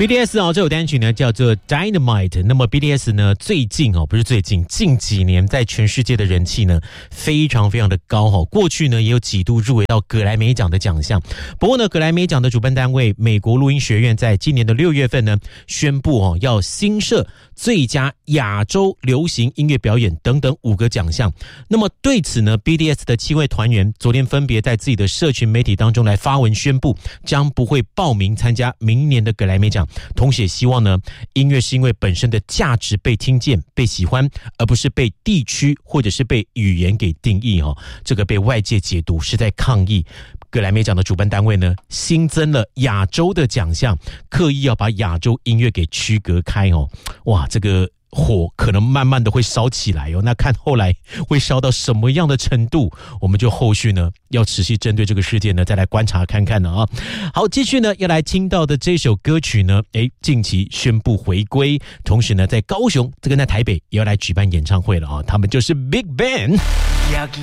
BTS 这首单曲呢叫做 Dynamite。 那么 BTS 呢最近不是最近，近几年在全世界的人气呢非常非常的高过去呢也有几度入围到格莱美奖的奖项。不过呢格莱美奖的主办单位美国录音学院在今年的6月份呢宣布要新设最佳亚洲流行音乐表演等等5个奖项。那么对此呢 BTS 的7位团员昨天分别在自己的社群媒体当中来发文宣布将不会报名参加明年的格莱美奖，同时也希望呢音乐是因为本身的价值被听见被喜欢，而不是被地区或者是被语言给定义这个被外界解读是在抗议格莱美奖的主办单位呢新增了亚洲的奖项，刻意要把亚洲音乐给区隔开哇，这个火可能慢慢的会烧起来那看后来会烧到什么样的程度，我们就后续呢要持续针对这个事件呢再来观察看看了好，继续呢要来听到的这首歌曲呢近期宣布回归，同时呢在高雄这个在台北也要来举办演唱会了他们就是 Big Bang。